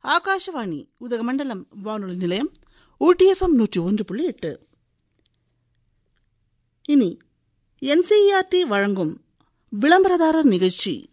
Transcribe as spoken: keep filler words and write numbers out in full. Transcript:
ஆகாஷவாணி உதகமண்டலம் வானொலி நிலையம் ஊட்டிஎஃப்எம் நூற்றி ஒன்று புள்ளி எட்டு. இனி என்சிஇஆர்டி வழங்கும் விளம்பரதாரர் நிகழ்ச்சி.